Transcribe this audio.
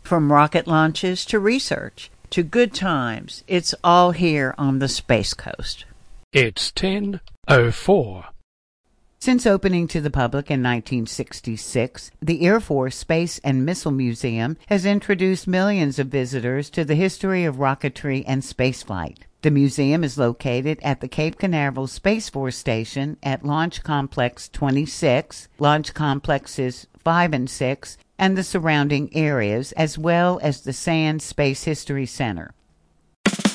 From rocket launches to research to good times, it's all here on the Space Coast. It's 10:04. Since opening to the public in 1966, the Air Force Space and Missile Museum has introduced millions of visitors to the history of rocketry and spaceflight. The museum is located at the Cape Canaveral Space Force Station at Launch Complex 26, Launch Complexes 5 and 6, and the surrounding areas, as well as the Sands Space History Center.